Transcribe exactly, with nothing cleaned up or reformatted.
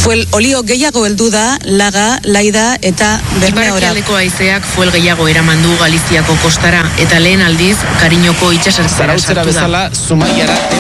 Fuel olio gehiago heldu da, Laga, Laida eta Bermeora. Ipar-ekialdeko haizeak fuel gehiago eraman du Galiziako kostara eta lehen aldiz Kariñoko itsasartzara sartu da. Zarautzera bezala, Zumaiara